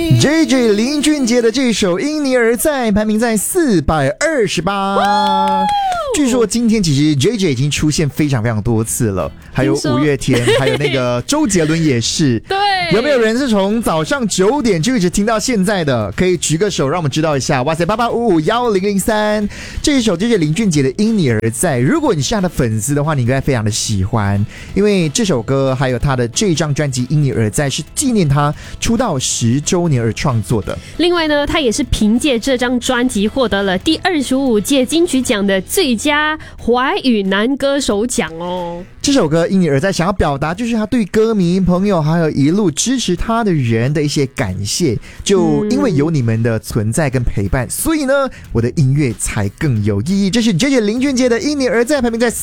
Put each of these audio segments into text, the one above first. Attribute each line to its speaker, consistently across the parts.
Speaker 1: JJ 林俊杰的这首《因你而在》排名在428。据说今天其实 JJ 已经出现非常非常多次了，还有五月天，还有那个周杰伦也是。
Speaker 2: 对，
Speaker 1: 有没有人是从早上9点就一直听到现在的？可以举个手让我们知道一下。哇塞，88551003，这一首 JJ 林俊杰的《因你而在》，如果你是他的粉丝的话，你应该非常的喜欢，因为这首歌还有他的这张专辑《因你而在》是纪念他出道10周年而创作的。
Speaker 2: 另外呢，他也是凭借这张专辑获得了第25届金曲奖的最佳华语男歌手奖哦。
Speaker 1: 这首歌《因你而在》想要表达就是他对歌迷朋友还有一路支持他的人的一些感谢，就因为有你们的存在跟陪伴，所以呢我的音乐才更有意义。这是 JJ 林俊杰的《因你而在》，排名在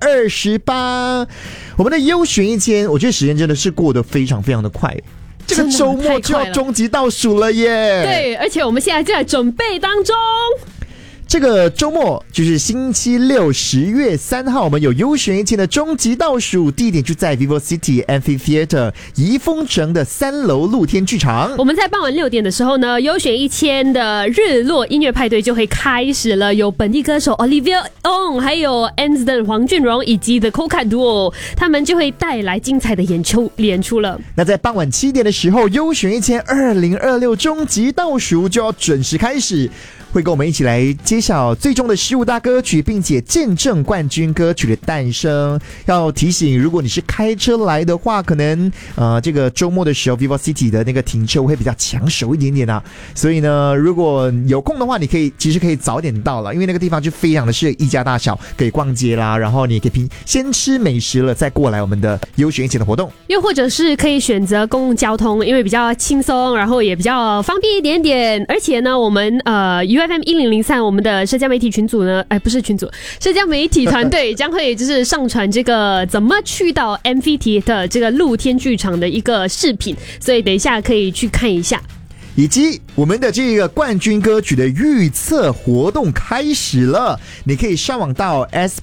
Speaker 1: 428。我们的优选1000，我觉得时间真的是过得非常非常的快，这个周末就要终极倒数了耶。
Speaker 2: 对，而且我们现在就在准备当中。
Speaker 1: 这个周末就是星期六10月3号，我们有优选1000的终极倒数，地点就在 Vivo City Amphitheater 怡丰城的3楼露天剧场。
Speaker 2: 我们在傍晚6点的时候呢，优选1000的日落音乐派对就会开始了，有本地歌手 Olivia On， 还有 Ansden 黄俊荣以及 The Coca Duo， 他们就会带来精彩的演出了。
Speaker 1: 那在傍晚7点的时候，优选1000 2026终极倒数就要准时开始，会跟我们一起来揭晓最终的15大歌曲，并且见证冠军歌曲的诞生。要提醒，如果你是开车来的话，可能这个周末的时候 Vivo City 的那个停车会比较抢手一点点啊。所以呢，如果有空的话，你其实可以早点到了，因为那个地方就非常的适合一家大小，可以逛街啦，然后你也可以先吃美食了，再过来我们的优选1000的活动。
Speaker 2: 又或者是可以选择公共交通，因为比较轻松，然后也比较方便一点点。而且呢，我们UFM 1003我们的社交媒体群组呢，不是群组，社交媒体团队将会就是上传这个怎么去到 Amphitheater 的这个露天剧场的一个视频，所以等一下可以去看一下。
Speaker 1: 以及我们的这个冠军歌曲的预测活动开始了，你可以上网到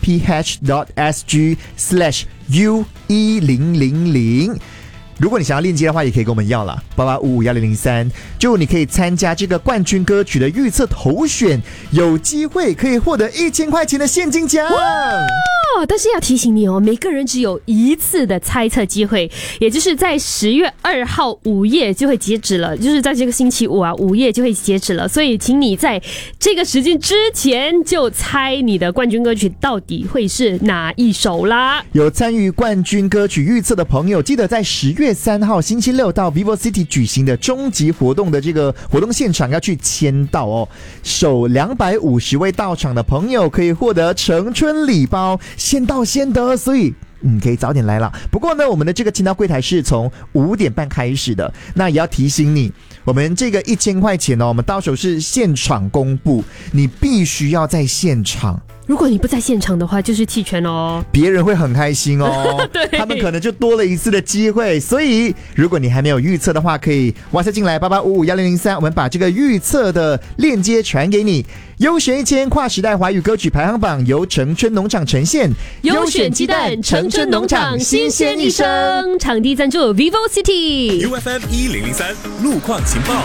Speaker 1: sph.sg/u1000。如果你想要链接的话，也可以跟我们要了，88551003。就你可以参加这个冠军歌曲的预测投选，有机会可以获得1000块钱的现金奖。
Speaker 2: 但是要提醒你哦，每个人只有一次的猜测机会，也就是在10月2号午夜就会截止了，就是在这个星期五啊，午夜就会截止了，所以请你在这个时间之前就猜你的冠军歌曲到底会是哪一首啦。
Speaker 1: 有参与冠军歌曲预测的朋友，记得在10月3号星期六到 Vivo City 举行的终极活动的这个活动现场要去签到哦，首250位到场的朋友可以获得成春礼包，先到先得，所以可以早点来了。不过呢，我们的这个签到柜台是从5点半开始的，那也要提醒你，我们这个1000块钱哦，我们到手是现场公布，你必须要在现场。
Speaker 2: 如果你不在现场的话，就是弃权哦，
Speaker 1: 别人会很开心哦
Speaker 2: 对，
Speaker 1: 他们可能就多了一次的机会。所以如果你还没有预测的话，可以哇塞进来88551003，我们把这个预测的链接传给你。优选1000跨时代华语歌曲排行榜由城春农场呈现，
Speaker 2: 优选鸡蛋，城春农场新鲜一生，场地赞助 Vivo City
Speaker 3: UFM 1003路况情报。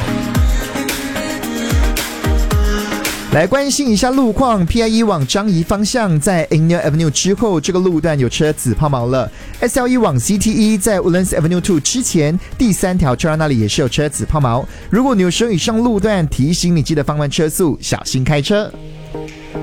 Speaker 1: 来关心一下路况 ，PIE 往樟宜方向在 Anglia Avenue 之后，这个路段有车子抛锚了。SLE 往 CTE 在 Woodlands Avenue 2之前，第3条车道那里也是有车子抛锚。如果你有使用以上路段，提醒你记得放慢车速，小心开车。